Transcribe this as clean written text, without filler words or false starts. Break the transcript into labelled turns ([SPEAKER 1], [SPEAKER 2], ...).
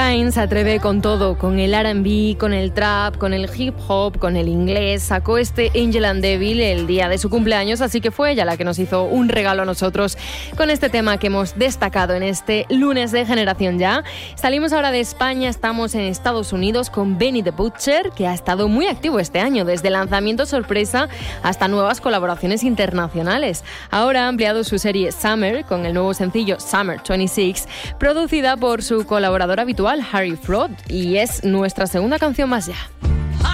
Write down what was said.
[SPEAKER 1] Shine se atreve con todo, con el R&B, con el trap, con el hip hop, con el inglés. Sacó este Angel and Devil el día de su cumpleaños, así que fue ella la que nos hizo un regalo a nosotros con este tema que hemos destacado en este lunes de Generación Ya. Salimos ahora de España, estamos en Estados Unidos con Benny the Butcher, que ha estado muy activo este año, desde lanzamientos sorpresa hasta nuevas colaboraciones internacionales. Ahora ha ampliado su serie Summer con el nuevo sencillo Summer 26, producida por su colaborador habitual Harry Fraud, y es nuestra segunda canción más ya.